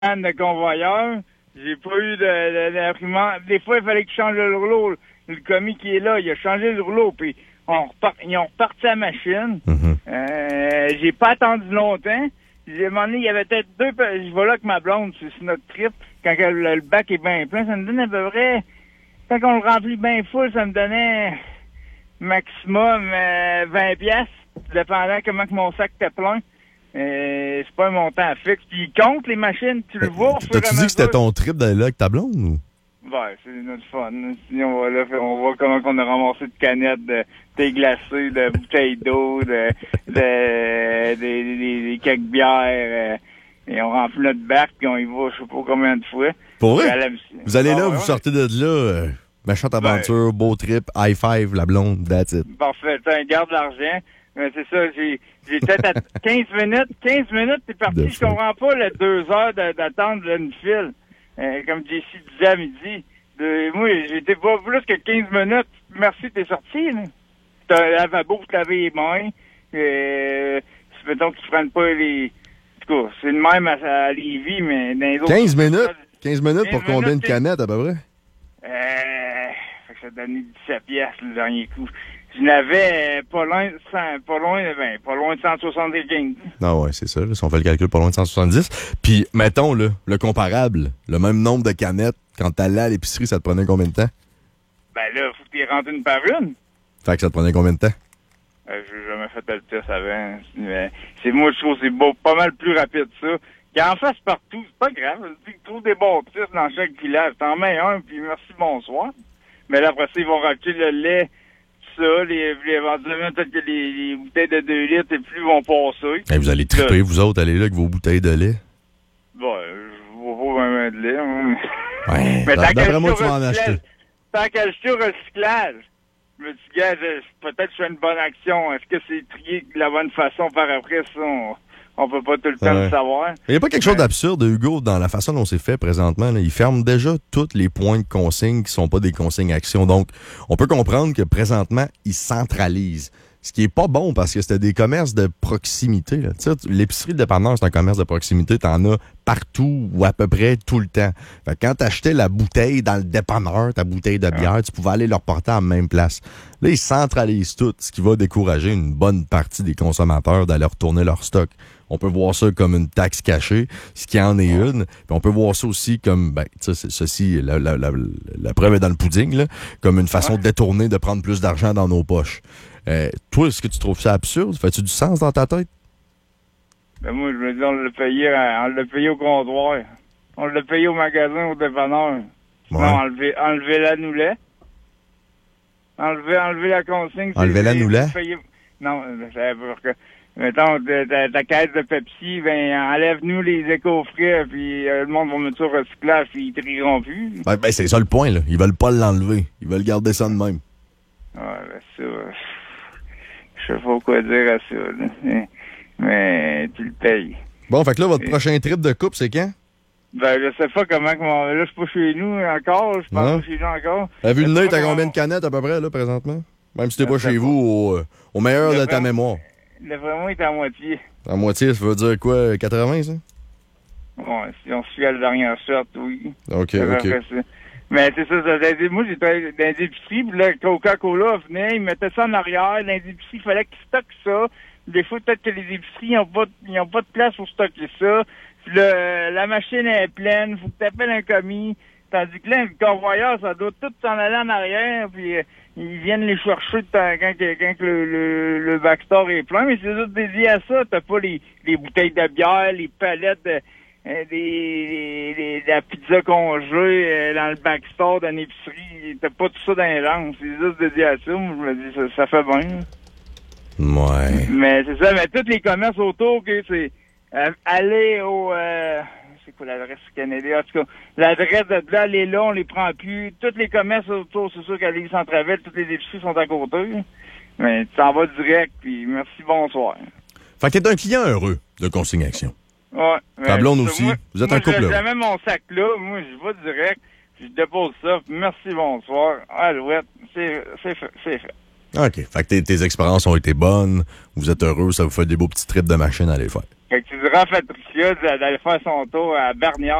de convoyeur. J'ai pas eu d'imprimante. Des fois, il fallait que je change le rouleau. Le commis qui est là, il a changé le rouleau, puis ils ont reparti la machine. J'ai pas attendu longtemps. J'ai demandé, il y avait peut-être deux... Je vais là avec ma blonde, c'est notre trip. Quand le bac est bien plein, ça me donne à peu près... Quand on le remplit bien full, ça me donnait maximum 20 piastres, dépendant comment que mon sac était plein. C'est pas un montant fixe. Puis ils comptent les machines, tu le vois. T'as-tu dit que c'était ton trip d'aller là avec ta blonde ou? Ouais, c'est notre fun. Sinon, on voit comment on a ramassé de canettes, de thé glacé, de bouteilles d'eau, des quelques bières. Et on remplit notre bac, puis on y va, je sais pas combien de fois. Pour vrai? Vous allez là, vous sortez de là, méchante aventure, beau trip, high five, la blonde, that's it. Parfait, garde l'argent. Mais c'est ça, j'ai peut-être à 15 minutes, t'es parti, je comprends pas les 2 heures d'attente d'une file. Comme JC disait à midi. Moi, j'étais pas plus que 15 minutes. Merci, t'es sorti, là. T'as un lavabo pour te laver les mains. Mettons qu'ils prennent pas les... En tout cas, c'est le même à Lévis, mais dans les autres... 15 minutes? 15 minutes pour combien de canettes, à peu près? Fait que ça donnait 17 piastres, le dernier coup. Je n'avais pas loin de 175. Ah ouais, c'est ça. Là, si on fait le calcul, pas loin de 170. Puis, mettons, là, le comparable, le même nombre de canettes, quand t'allais à l'épicerie, ça te prenait combien de temps? Ben là, faut que t'y rentres une par une. Fait que ça te prenait combien de temps? J'ai jamais fait le test avant. Moi, je trouve que c'est pas mal plus rapide, ça. Qu'il en fasse partout, c'est pas grave. Tu trouves des bons tests dans chaque village. T'en mets un, puis merci, bonsoir. Mais là, après ça, ils vont racheter le lait, ça, éventuellement, peut-être que les bouteilles de 2 litres et plus vont passer. Hey, vous allez triper, vous autres, allez là avec vos bouteilles de lait. Bon, je vois pas vraiment de lait. Hein. Ouais, mais d'après moi, tu vas en acheter. Tant qu'à acheter au recyclage, je me dis, gars, peut-être que je fais une bonne action. Est-ce que c'est trié de la bonne façon par après, ça? On peut pas tout le temps le savoir. Il n'y a pas quelque chose d'absurde, Hugo, dans la façon dont c'est fait présentement. Là. Ils ferment déjà tous les points de consigne qui sont pas des consignes actions. Donc, on peut comprendre que présentement, ils centralisent. Ce qui est pas bon parce que c'était des commerces de proximité. Là. L'épicerie de dépanneur, c'est un commerce de proximité. T'en as partout ou à peu près tout le temps. Fait que quand t'achetais la bouteille dans le dépanneur, ta bouteille de bière, tu pouvais aller leur porter à la même place. Là, ils centralisent tout, ce qui va décourager une bonne partie des consommateurs d'aller retourner leur stock. On peut voir ça comme une taxe cachée, ce qui en est une. Puis on peut voir ça aussi comme, ceci, la preuve est dans le pudding, là, comme une façon détournée de prendre plus d'argent dans nos poches. Toi, est-ce que tu trouves ça absurde? Fais-tu du sens dans ta tête? Ben moi, je me dis, on l'a payé au comptoir. On l'a payé au magasin, au dépanneur. Sinon, enlever la noulet. Enlever la consigne. Enlever la noulet? Non, c'est pour que... Mettons, ta caisse de Pepsi, enlève-nous les éco-frais, puis le monde va mettre ça au recyclage, puis ils trieront plus. Ben, c'est ça le point, là. Ils veulent pas l'enlever. Ils veulent garder ça de même. Ouais, ça... Je sais pas quoi dire à ça, là. Mais tu le payes. Bon, fait que là, votre prochain trip de couple, c'est quand? Ben, je sais pas comment... Là, je suis pas chez nous encore. Je pense pas chez nous encore. T'as vu le nez, t'as combien de canettes, à peu près, là, présentement? Même si t'es pas chez vous, au meilleur de ta mémoire. Le vraiment est à moitié. À moitié, ça veut dire quoi? 80, ça? Ouais, si on suit à la dernière sorte, oui. OK. Mais c'est ça, moi, j'ai travaillé dans les épiceries, puis là, Coca-Cola venait, ils mettaient ça en arrière, dans les épiceries, il fallait qu'ils stockent ça. Des fois, peut-être que les épiceries, ils ont pas de place pour stocker ça. Puis là, la machine est pleine, faut que tu appelles un commis. Tandis que là, le convoyeur, ça doit tout s'en aller en arrière, puis ils viennent les chercher quand le backstore est plein, mais c'est juste dédié à ça. T'as pas les bouteilles de bière, les palettes de la pizza congelée dans le backstore d'une épicerie. T'as pas tout ça dans les langues. C'est juste dédié à ça. Moi, je me dis, ça fait bien. Ouais. Mais c'est ça, mais tous les commerces autour, que c'est aller au... c'est quoi l'adresse canadienne? En tout cas, l'adresse de là, aller là, on les prend plus. Tous les commerces autour, c'est sûr qu'à l'île Centraville, toutes les épiceries sont à côté. Mais tu t'en vas direct, puis merci, bonsoir. Fait que t'es un client heureux de Consigne-Action. Ouais. Ta blonde aussi. Vous êtes un couple heureux. J'ai jamais mon sac là. Moi, je vais direct, je dépose ça, puis merci, bonsoir. Alouette, c'est fait. OK. Fait que tes expériences ont été bonnes. Vous êtes heureux. Ça vous fait des beaux petits trips de machine à aller faire. Fait que tu diras à Patricia d'aller faire son tour à Berniard.